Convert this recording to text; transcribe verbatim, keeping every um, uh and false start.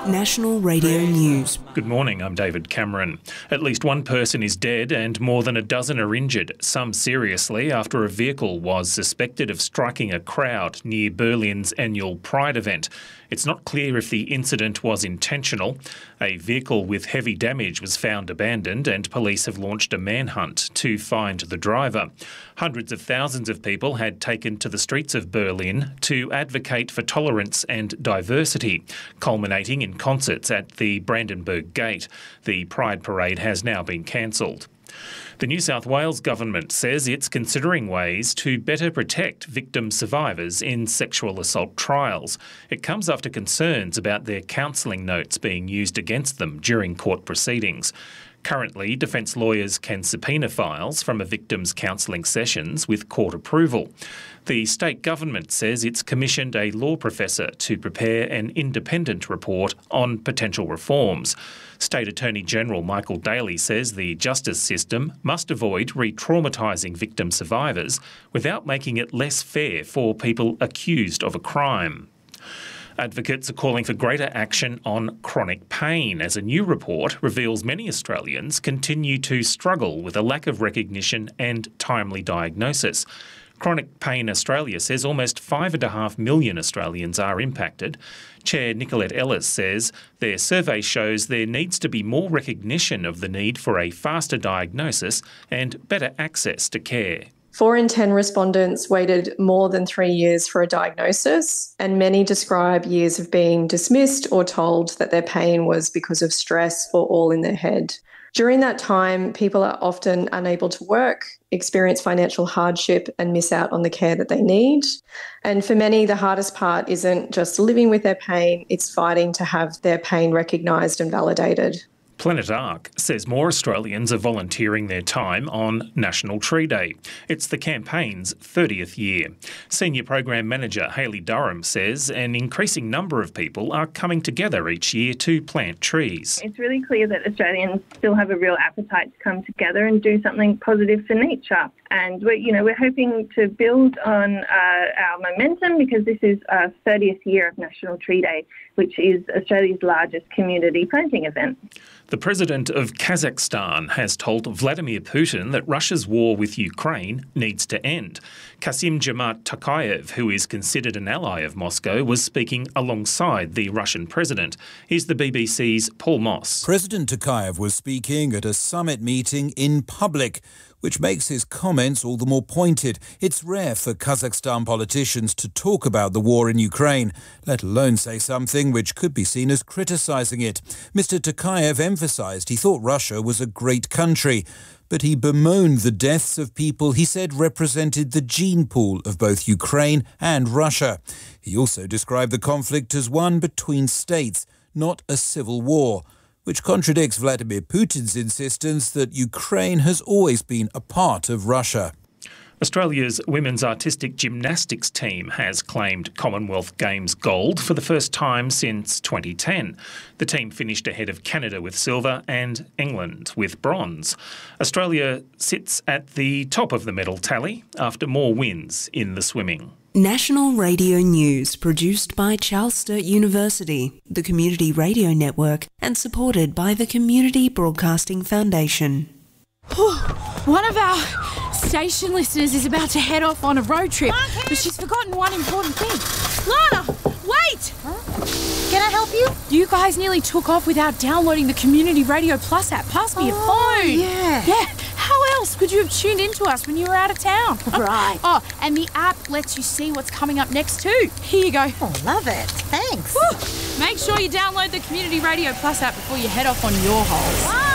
National Radio News. Good morning, I'm David Cameron. At least one person is dead and more than a dozen are injured, some seriously, after a vehicle was suspected of striking a crowd near Berlin's annual Pride event. It's not clear if the incident was intentional. A vehicle with heavy damage was found abandoned and police have launched a manhunt to find the driver. Hundreds of thousands of people had taken to the streets of Berlin to advocate for tolerance and diversity, culminating in concerts at the Brandenburg Gate. The Pride Parade has now been cancelled. The New South Wales government says it's considering ways to better protect victim survivors in sexual assault trials. It comes after concerns about their counselling notes being used against them during court proceedings. Currently, defence lawyers can subpoena files from a victim's counselling sessions with court approval. The state government says it's commissioned a law professor to prepare an independent report on potential reforms. State Attorney General Michael Daly says the justice system must avoid re-traumatising victim survivors without making it less fair for people accused of a crime. Advocates are calling for greater action on chronic pain as a new report reveals many Australians continue to struggle with a lack of recognition and timely diagnosis. Chronic Pain Australia says almost five and a half million Australians are impacted. Chair Nicolette Ellis says their survey shows there needs to be more recognition of the need for a faster diagnosis and better access to care. Four in ten respondents waited more than three years for a diagnosis, and many describe years of being dismissed or told that their pain was because of stress or all in their head. During that time, people are often unable to work, experience financial hardship and miss out on the care that they need. And for many, the hardest part isn't just living with their pain, it's fighting to have their pain recognised and validated. Planet Ark says more Australians are volunteering their time on National Tree Day. It's the campaign's thirtieth year. Senior Program Manager Hayley Durham says an increasing number of people are coming together each year to plant trees. It's really clear that Australians still have a real appetite to come together and do something positive for nature. And we're, you know, we're hoping to build on uh, our momentum because this is our thirtieth year of National Tree Day, which is Australia's largest community planting event. The president of Kazakhstan has told Vladimir Putin that Russia's war with Ukraine needs to end. Kassym-Jomart Tokayev, who is considered an ally of Moscow, was speaking alongside the Russian president. Here's the B B C's Paul Moss. President Tokayev was speaking at a summit meeting in public, which makes his comments all the more pointed. It's rare for Kazakhstan politicians to talk about the war in Ukraine, let alone say something which could be seen as criticising it. Mister Tokayev emphasised he thought Russia was a great country, but he bemoaned the deaths of people he said represented the gene pool of both Ukraine and Russia. He also described the conflict as one between states, not a civil war, which contradicts Vladimir Putin's insistence that Ukraine has always been a part of Russia. Australia's women's artistic gymnastics team has claimed Commonwealth Games gold for the first time since twenty ten. The team finished ahead of Canada with silver and England with bronze. Australia sits at the top of the medal tally after more wins in the swimming. National Radio News, produced by Charles Sturt University, the Community Radio Network, and supported by the Community Broadcasting Foundation. One of our station listeners is about to head off on a road trip, but she's forgotten one important thing. Lana, wait! Huh? Can I help you? You guys nearly took off without downloading the Community Radio Plus app. Pass me oh, your phone. Yeah. Yeah. How else could you have tuned into us when you were out of town? Right. Oh, and the app lets you see what's coming up next too. Here you go. Oh, love it. Thanks. Whew. Make sure you download the Community Radio Plus app before you head off on your holes. Wow.